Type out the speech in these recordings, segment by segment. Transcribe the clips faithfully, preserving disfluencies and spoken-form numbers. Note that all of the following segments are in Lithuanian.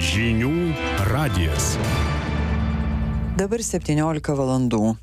Žinių radijas. Dabar septyniolika valandų.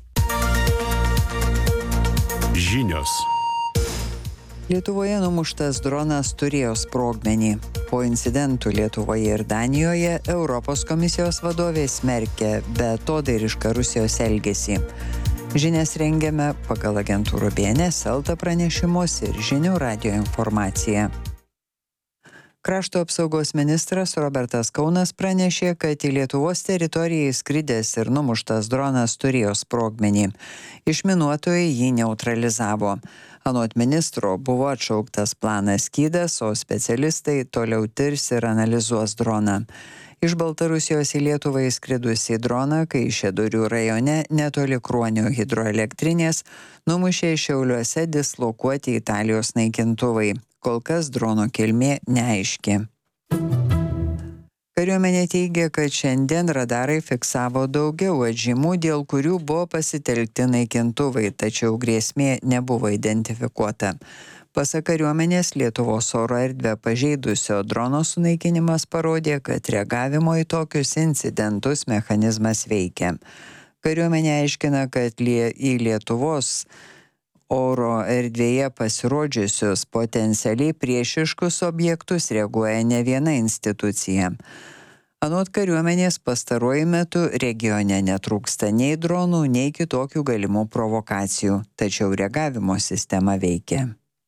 Žinios. Lietuvoje numuštas dronas turėjo sprogmenį. Po incidentų Lietuvoje ir Danijoje Europos komisijos vadovė smerkia beatodairišką Rusijos elgesį. Žinias rengiame pagal agentūrų B N S, Elta pranešimus ir Žinių radijo informaciją. Krašto apsaugos ministras Robertas Kaunas pranešė, kad į Lietuvos teritoriją įskridęs ir numuštas dronas turėjo sprogmenį. Išminuotojai jį neutralizavo. Anot ministro buvo atšauktas planas Skydas, o specialistai toliau tirs ir analizuos droną. Iš Baltarusijos į Lietuvą įskridusį droną, Kaišiadorių rajone netoli Kruonio hidroelektrinės, numušė Šiauliuose dislokuoti Italijos naikintuvai. Kol kas drono kilmė neaiški. Kariuomenė teigia, kad šiandien radarai fiksavo daugiau atžymų, dėl kurių buvo pasitelkti naikintuvai, tačiau grėsmė nebuvo identifikuota. Pasak kariuomenės, Lietuvos oro erdvę pažeidusio drono sunaikinimas parodė, kad reagavimo į tokius incidentus mechanizmas veikia. Kariuomenė aiškina, kad lie, į Lietuvos oro erdvėje pasirodžiusius potencialiai priešiškus objektus reaguoja ne viena institucija. Anot kariuomenės, pastaruoju metu regione netrūksta nei dronų, nei kitokių galimų provokacijų, tačiau reagavimo sistema veikia.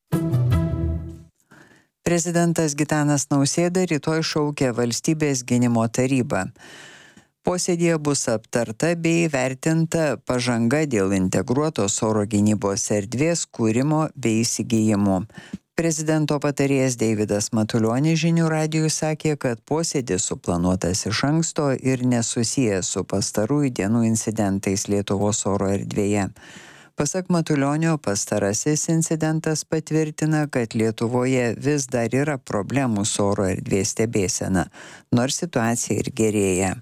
Prezidentas Gitanas Nausėda rytoj šaukia Valstybės gynimo tarybą. Posėdėje bus aptarta bei įvertinta pažanga dėl integruotos oro gynybos erdvės kūrimo bei įsigijimų. Prezidento patarėjas Deividas Matulionis Žinių radijui sakė, kad posėdis suplanuotas iš anksto ir nesusijęs su pastarųjų dienų incidentais Lietuvos oro erdvėje. Pasak Matulionio, pastarasis incidentas patvirtina, kad Lietuvoje vis dar yra problemų su oro erdvės stebėsena, nors situacija ir gerėja.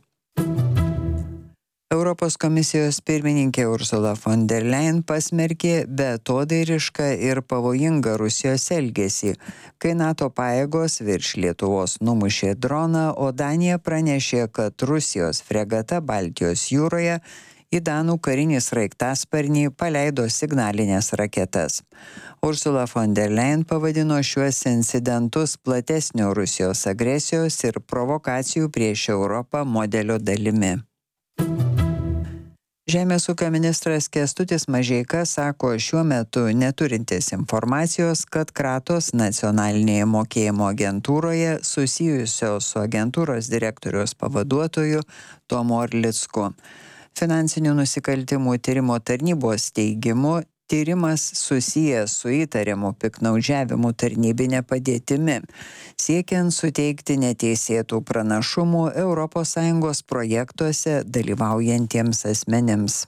Europos komisijos pirmininkė Ursula von der Leyen pasmerkė beatodairišką ir pavojingą Rusijos elgesį, kai NATO pajėgos virš Lietuvos numušė droną, o Danija pranešė, kad Rusijos fregata Baltijos jūroje į Danų karinį sraigtasparnį paleido signalinės raketas. Ursula von der Leyen pavadino šiuos incidentus platesnio Rusijos agresijos ir provokacijų prieš Europą modelio dalimi. Žemės ūkio ministras Kęstutis Mažeika sako šiuo metu neturintis informacijos, kad kratos nacionalinėje mokėjimo agentūroje susijusios su agentūros direktoriaus pavaduotoju Tomu Orlicku. Finansinių nusikaltimų tyrimo tarnybos teigimu, tyrimas susijęs su įtariamu piktnaudžiavimu tarnybine padėtimi, siekiant suteikti neteisėtų pranašumų Europos Sąjungos projektuose dalyvaujantiems asmenims.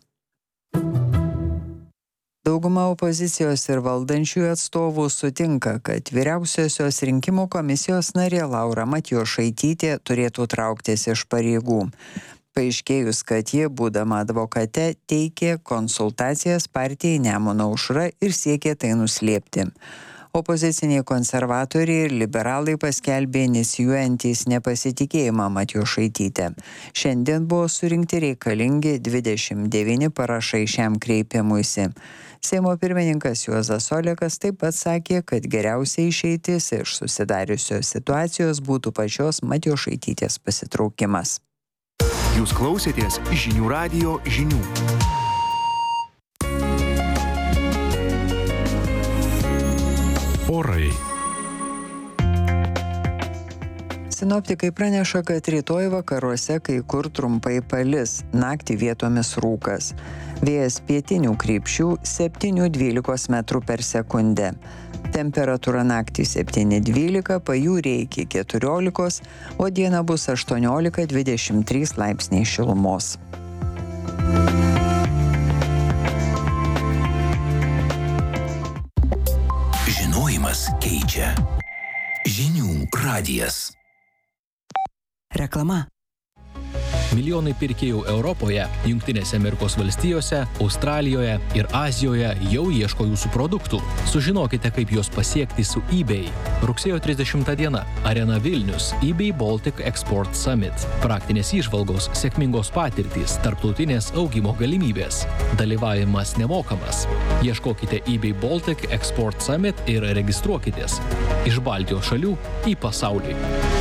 Dauguma opozicijos ir valdančiųjų atstovų sutinka, kad vyriausiosios rinkimų komisijos narė Laura Matjošaitytė turėtų trauktis iš pareigų. Paaiškėjus, kad ji, būdama advokate, teikė konsultacijas partijai Nemuno aušra ir siekė tai nuslėpti. Opoziciniai konservatoriai ir liberalai paskelbė inicijuojantys nepasitikėjimą Matjošaitytę. Šiandien buvo surinkti reikalingi dvidešimt devyni parašai šiam kreipimuisi. Seimo pirmininkas Juozas Olekas taip pat sakė, kad geriausia išeitis iš susidariusios situacijos būtų pačios Matjošaitytės pasitraukimas. Jūs klausėtės Žinių radijo žinių. Orai. Sinoptikai praneša, kad rytoj vakaruose kai kur trumpai palis, naktį vietomis rūkas. Vėjas pietinių krypčių septyni dvylika metrų per sekundę. Temperatūra naktį septyni dvylika, pajūryje iki keturiolikos, o dieną bus aštuoniolika dvidešimt trys laipsniai šilumos. Žinojimas keičia. Žinių radijas. Reklama. Milijonai pirkėjų Europoje, Jungtinėse Amerikos valstijose, Australijoje ir Azijoje jau ieško jūsų produktų. Sužinokite, kaip juos pasiekti su eBay. Rugsėjo trisdešimtą diena. Arena Vilnius. eBay Baltic Export Summit. Praktinės įžvalgos, sėkmingos patirtys, tarptautinės augimo galimybės. Dalyvavimas nemokamas. Ieškokite eBay Baltic Export Summit ir registruokitės. Iš Baltijos šalių į pasaulį.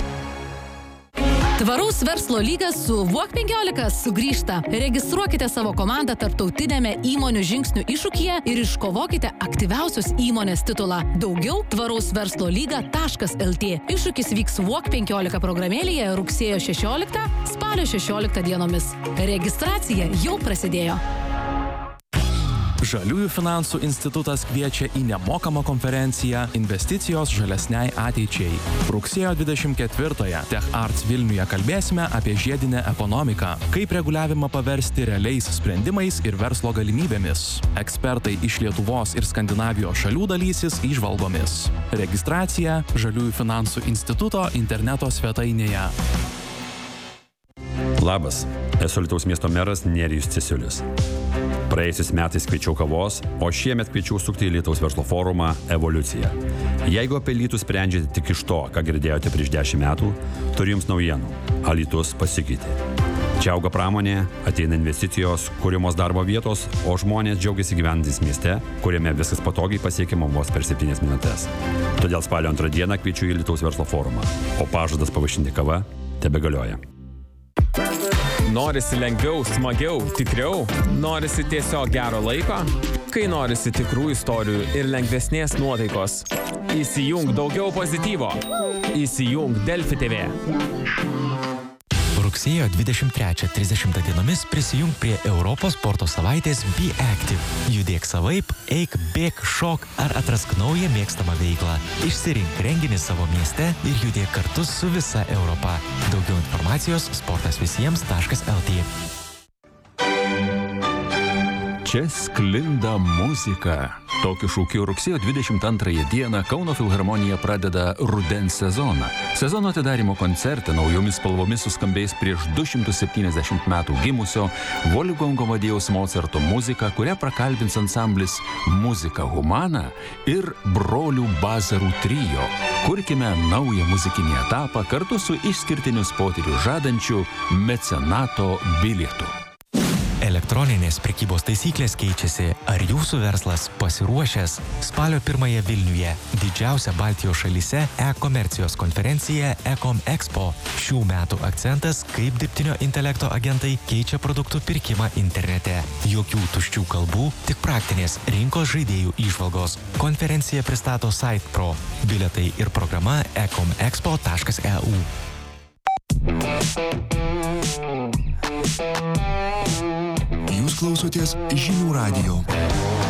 Tvaraus verslo lygas su V O K penkiolika sugrįžta. Registruokite savo komandą tarptautinėme įmonių žingsnių iššūkyje ir iškovokite aktyviausios įmonės titulą. Daugiau tvaraus verslo lyga taškas el tė. Iššūkis vyks V O K penkiolika programėlėje rugsėjo šešioliktą - spalio šešioliktą dienomis. Registracija jau prasidėjo. Žaliųjų finansų institutas kviečia į nemokamą konferenciją Investicijos žalesniai ateičiai. Rugsėjo dvidešimt ketvirtąją TechArts Vilniuje kalbėsime apie žiedinę ekonomiką, kaip reguliavimą paversti realiais sprendimais ir verslo galimybėmis. Ekspertai iš Lietuvos ir Skandinavijos šalių dalysis įžvalgomis. Registracija Žaliųjų finansų instituto interneto svetainėje. Labas, esu Alytaus miesto meras Nerijus Cesiulis. Praėjusiais metais kviečiau kavos, o šiemet kviečiau sukti į Alytaus verslo forumą Evoliucija. Jeigu apie Alytų sprendžiate tik iš to, ką girdėjote prieš dešimt metų, turiu jums naujienų. Alytus pasikeitė. Čia auga pramonė, ateina investicijos, kūrimos darbo vietos, o žmonės džiaugiasi gyvenantys mieste, kuriame viskas patogiai pasiekiama vos per septynias minutės. Todėl spalio antrą dieną kviečiu į Alytaus verslo forumą, o pažadas pavaišinti kava tebegalioja. Norisi lengviau, smagiau, tikriau? Norisi tiesiog gero laiko? Kai norisi tikrų istorijų ir lengvesnės nuotaikos? Įsijung daugiau pozityvo. Įsijung Delfi tė vė. Rugsėjo dvidešimt trečią trisdešimtą dienomis prisijung prie Europos sporto savaitės Be Active. Judėk savaip, eik, bėk, šok ar atrask naują mėgstamą veiklą. Išsirink renginį savo mieste ir judėk kartu su visa Europa. Daugiau informacijos sportas visiems taškas el tė. Čia sklinda muzika. Tokiu šūkiu rugsėjo dvidešimt antrąją dieną Kauno filharmonija pradeda rudens sezoną. Sezono atidarymo koncerte naujomis spalvomis suskambės prieš du šimtus septyniasdešimt metų gimusio Wolfgango Amadėjaus Mocarto muzika, kurią prakalbins ansamblis Muzika Humana ir brolių Bazarų trio. Kurkime naują muzikinį etapą kartu su išskirtinius potyrius žadančiu mecenato bilietu. Elektroninės prekybos taisyklės keičiasi. Ar jūsų verslas pasiruošęs? Spalio pirmąją Vilniuje didžiausia Baltijos šalyse e-komercijos konferencija E-com Expo. Šių metų akcentas, kaip dirbtinio intelekto agentai keičia produktų pirkimą internete. Jokių tuščių kalbų, tik praktinės rinkos žaidėjų įžvalgos. Konferencija pristato SitePro. Bilietai ir programa e com expo taškas e u. Jūs klausotės Žinių radijo.